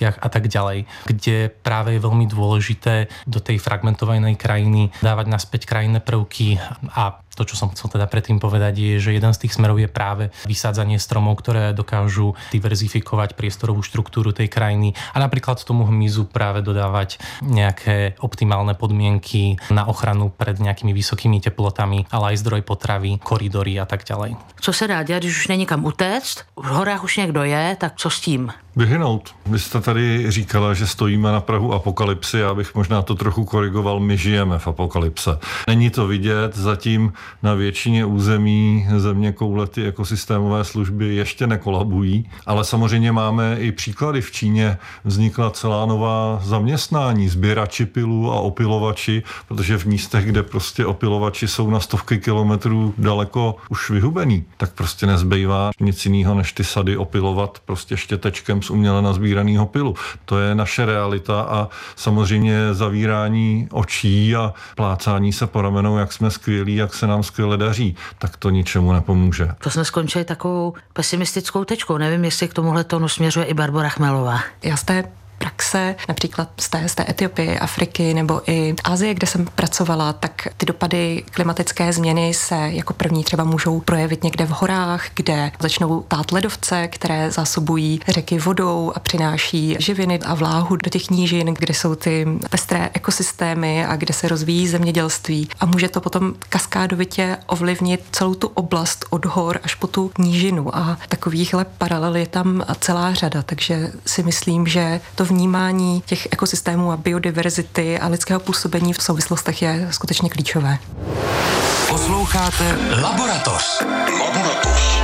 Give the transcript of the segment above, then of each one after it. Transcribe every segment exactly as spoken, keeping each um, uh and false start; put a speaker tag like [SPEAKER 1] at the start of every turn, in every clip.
[SPEAKER 1] a tak ďalej, kde práve je veľmi dôležité do tej fragmentovanej krajiny dávať naspäť krajinné prvky a to, čo som chcel teda predtým povedať, je, že jeden z tých smerov je práve vysádzanie stromov, ktoré dokážu diverzifikovať priestorovú štruktúru tej krajiny a napríklad tomu hmyzu práve dodávať nejaké optimálne podmienky na ochranu pred nejakými vysokými teplotami, ale aj zdroj potravy, koridory a tak ďalej.
[SPEAKER 2] Co se dá dělat, když už není kam utéct? V horách už někdo je, tak co s tím?
[SPEAKER 3] Vyhynout. Vy jste tady říkala, že stojíme na prahu apokalypsy, já bych možná to trochu korigoval, my žijeme v apokalypse. Není to vidět, zatím na většině území země koule ty ekosystémové služby ještě nekolabují, ale samozřejmě máme i příklady. V Číně vznikla celá nová zaměstnání, sběrači pilů a opilovači, protože v místech, kde prostě opilovači jsou na stovky kilometrů daleko už vyhubený, tak prostě nezbývá nic jiného, než ty sady opilovat prostě štětečkem z uměle nazbíraného pilu. To je naše realita a samozřejmě zavírání očí a plácání se po ramenou, jak jsme skvělí, jak se nám skvěle daří, tak to ničemu nepomůže.
[SPEAKER 2] To jsme skončili takovou pesimistickou tečkou. Nevím, jestli k tomuhle tónu směřuje i Barbora Chmelová.
[SPEAKER 4] Já z té praxe, například z té, z té Etiopie, Afriky nebo i Asie, kde jsem pracovala, tak ty dopady klimatické změny se jako první třeba můžou projevit někde v horách, kde začnou tát ledovce, které zásobují řeky vodou a přináší živiny a vláhu do těch nížin, kde jsou ty pestré ekosystémy a kde se rozvíjí zemědělství. A může to potom kaskádovitě ovlivnit celou tu oblast od hor až po tu nížinu. A takovýchhle paralel je tam celá řada, takže si myslím, že to vnímání těch ekosystémů a biodiverzity a lidského působení v souvislostech je skutečně klíčové.
[SPEAKER 5] Posloucháte Laboratoř. Laboratoř.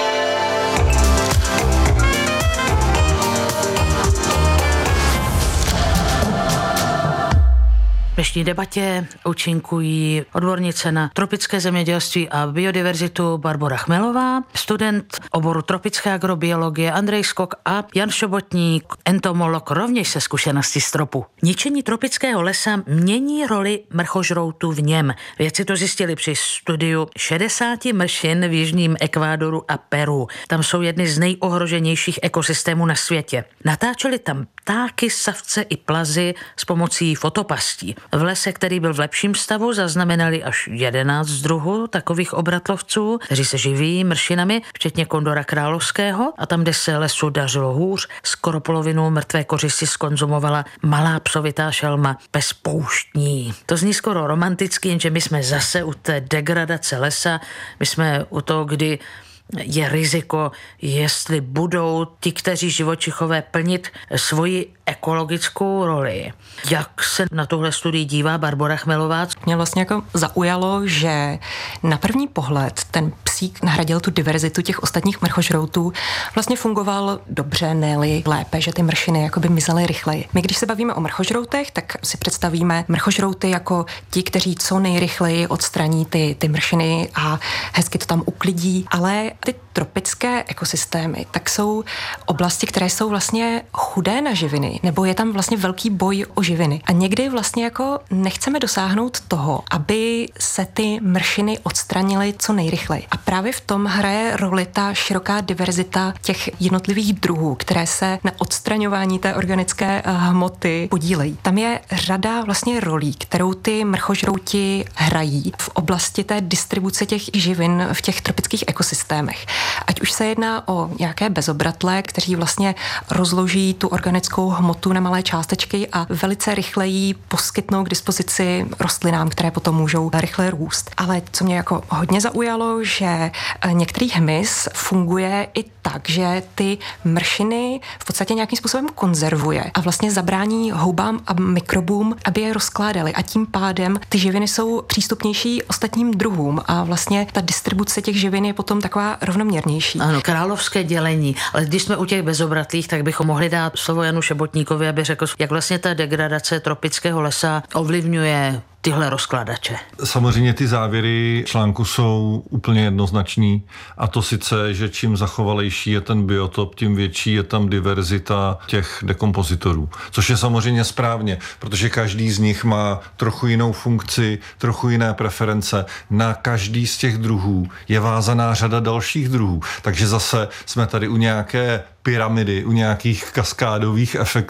[SPEAKER 2] V dnešní debatě účinkují odbornice na tropické zemědělství a biodiverzitu Barbora Chmelová, student oboru tropické agrobiologie Andrej Skok a Jan Šobotník, entomolog rovněž se zkušeností z tropu. Ničení tropického lesa mění roli mrchožroutů v něm. Vědci to zjistili při studiu šedesáti mršin v jižním Ekvádoru a Peru. Tam jsou jedny z nejohroženějších ekosystémů na světě. Natáčeli tam ptáky, savce i plazy s pomocí fotopastí. V lese, který byl v lepším stavu, zaznamenali až jedenáct druhů takových obratlovců, kteří se živí mršinami, včetně kondora královského, a tam, kde se lesu dařilo hůř, skoro polovinu mrtvé kořisti zkonzumovala malá psovitá šelma bezpouštní. To zní skoro romanticky, jenže my jsme zase u té degradace lesa, my jsme u toho, kdy je riziko, jestli budou ti, kteří živočichové plnit svoji ekologickou roli. Jak se na tuhle studii dívá Barbora Chmelová?
[SPEAKER 4] Mě vlastně jako zaujalo, že na první pohled ten psík nahradil tu diverzitu těch ostatních mrchožroutů. Vlastně fungoval dobře, ne-li lépe, že ty mršiny jakoby mizely rychleji. My, když se bavíme o mrchožroutech, tak si představíme mrchožrouty jako ti, kteří co nejrychleji odstraní ty, ty mršiny a hezky to tam uklidí, ale ty tropické ekosystémy, tak jsou oblasti, které jsou vlastně chudé na živiny, nebo je tam vlastně velký boj o živiny. A někdy vlastně jako nechceme dosáhnout toho, aby se ty mršiny odstranily co nejrychleji. A právě v tom hraje roli ta široká diverzita těch jednotlivých druhů, které se na odstraňování té organické hmoty podílejí. Tam je řada vlastně rolí, kterou ty mrchožrouti hrají v oblasti té distribuce těch živin v těch tropických ekosystémech. Ať už se jedná o nějaké bezobratlé, kteří vlastně rozloží tu organickou hmotu na malé částečky a velice rychle ji poskytnou k dispozici rostlinám, které potom můžou rychle růst. Ale co mě jako hodně zaujalo, že některý hmyz funguje i tak, že ty mršiny v podstatě nějakým způsobem konzervuje a vlastně zabrání houbám a mikrobům, aby je rozkládaly, a tím pádem ty živiny jsou přístupnější ostatním druhům a vlastně ta distribuce těch živin je potom taková rovnoměrnější.
[SPEAKER 2] Ano, královské dělení. Ale když jsme u těch bezobratlých, tak bychom mohli dát slovo Janu Šebotníkovi, aby řekl, jak vlastně ta degradace tropického lesa ovlivňuje tyhle rozkladače.
[SPEAKER 3] Samozřejmě ty závěry článku jsou úplně jednoznačný, a to sice, že čím zachovalejší je ten biotop, tím větší je tam diverzita těch dekompozitorů. Což je samozřejmě správně, protože každý z nich má trochu jinou funkci, trochu jiné preference. Na každý z těch druhů je vázaná řada dalších druhů. Takže zase jsme tady u nějaké pyramidy, u nějakých kaskádových efektů,